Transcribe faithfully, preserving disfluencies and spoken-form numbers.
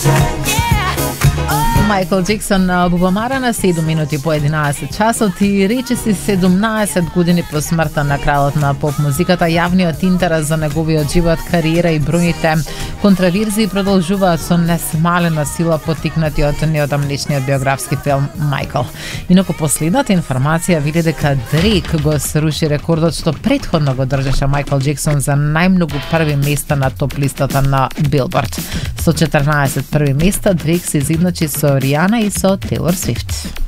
Michael Jackson bo pomara na sedum minути po единаесет часот и речиси седумнаесет години по смртта на кралот на поп музиката, јавниот интерес за неговиот живот, кариера и бројните контраверзии продолжуваат со несмалена сила, поттикнати од неодамнешниот биографски филм Майкл. Инаку последната информација вели дека Дрейк го сруши рекордот што претходно го држеше Майкл Джексон за најмногу први места на топ листата на Билборд. Со четрнаесет први места Дрейк се изедначи со Ријана и со Тейлор Свифт.